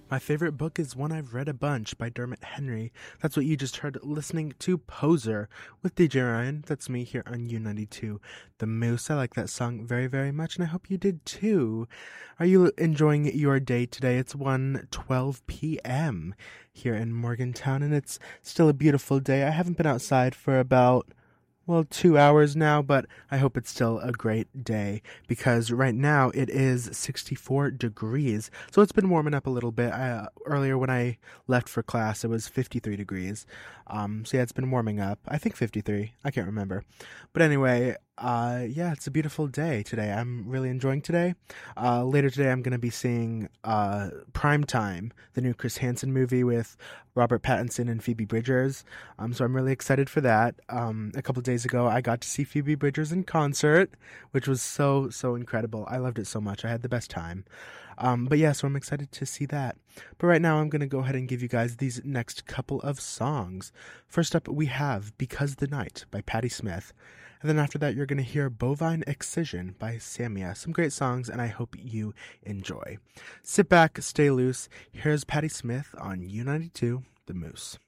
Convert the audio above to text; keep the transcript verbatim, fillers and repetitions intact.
My favorite book is One I've Read a Bunch by Dermot Henry. That's what you just heard listening to Poser with D J Ryan. That's me here on U ninety-two The Moose. I like that song very, very much, and I hope you did too. Are you enjoying your day today? It's one twelve p.m. here in Morgantown, and it's still a beautiful day. I haven't been outside for about well, two hours now, but I hope it's still a great day because right now it is sixty-four degrees. So it's been warming up a little bit. I, uh, earlier when I left for class, it was fifty-three degrees. Um, so yeah, it's been warming up. I think fifty-three. I can't remember. But anyway, uh, yeah, it's a beautiful day today. I'm really enjoying today. Uh, later today, I'm going to be seeing uh, Prime Time, the new Chris Hansen movie with Robert Pattinson and Phoebe Bridgers. Um, so I'm really excited for that. Um, a couple days ago, I got to see Phoebe Bridgers in concert, which was so, so incredible. I loved it so much. I had the best time. Um, but yeah, so I'm excited to see that. But right now, I'm going to go ahead and give you guys these next couple of songs. First up, we have Because the Night by Patti Smith. And then after that, you're going to hear Bovine Excision by Samia. Some great songs, and I hope you enjoy. Sit back, stay loose. Here's Patti Smith on U ninety-two The Moose.